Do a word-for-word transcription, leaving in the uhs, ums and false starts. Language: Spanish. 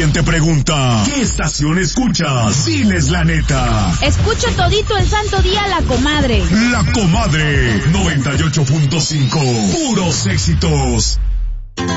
Te pregunta, ¿qué estación escuchas? Diles la neta. Escucho todito el santo día La Comadre. La Comadre, noventa y ocho punto cinco. Puros éxitos.